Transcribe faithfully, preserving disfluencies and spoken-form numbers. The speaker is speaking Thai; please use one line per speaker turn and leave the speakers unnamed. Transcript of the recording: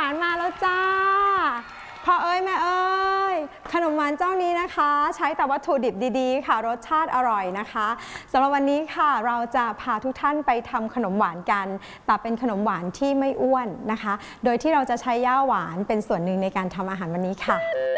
านมาแล้วจ้าพ่อเอ้ยแม่เอ้ยขนมหวานเจ้านี้นะคะใช้แต่วัตถุดิบดีๆค่ะรสชาติอร่อยนะคะสำหรับวันนี้ค่ะเราจะพาทุกท่านไปทำขนมหวานกันแต่เป็นขนมหวานที่ไม่อ้วนนะคะโดยที่เราจะใช้ย่าหวานเป็นส่วนหนึ่งในการทำอาหารวันนี้ค่ะ